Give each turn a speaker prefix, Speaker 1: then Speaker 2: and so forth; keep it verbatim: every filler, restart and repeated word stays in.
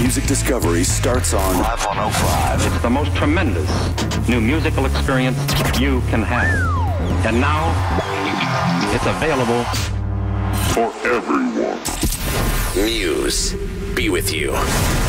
Speaker 1: music discovery starts on Live one oh five.
Speaker 2: It's the most tremendous new musical experience you can have. And now, it's available
Speaker 3: for everyone.
Speaker 4: Muse, be with you.